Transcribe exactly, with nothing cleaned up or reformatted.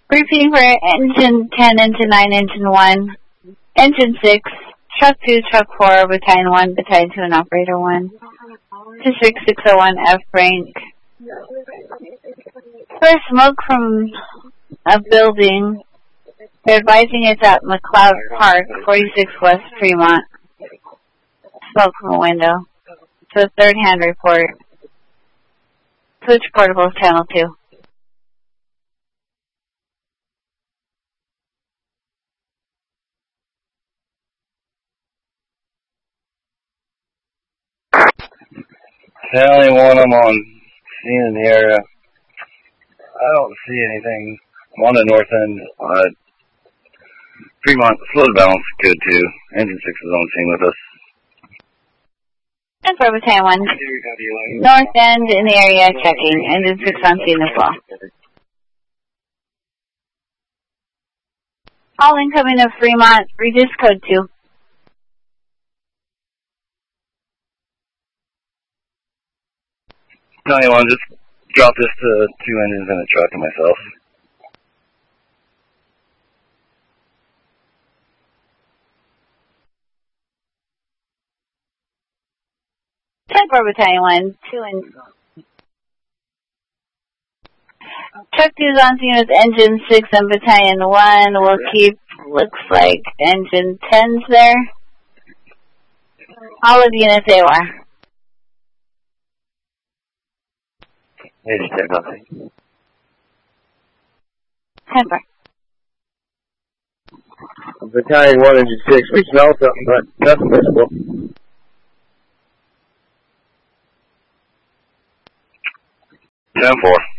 Briefing for Engine ten, Engine nine, Engine one, Engine six, Truck two, Truck four, Battalion one, Battalion two, and Operator one. District six oh one F rank. First smoke from a building. They're advising it's at McLeod Park, forty-six West Fremont. Smoke from a window. So a third hand report. Switch portables, channel two. County one, I'm on scene in the area. I don't see anything. I'm on the north end. Uh, Fremont, slow balance, good too. Engine six is on scene with us. And for Battalion one. North end in the area checking. Engine six on scene as well. All incoming to Fremont, reduce code two. County one, just drop this to two engines in a truck and myself. ten for Battalion one, two and Truck two is on scene with Engine six and Battalion one. We'll keep, looks like, Engine ten's there. All of units A O R. Maybe check nothing. ten four. Battalion one, Engine six. We smell something, but nothing visible. ten four.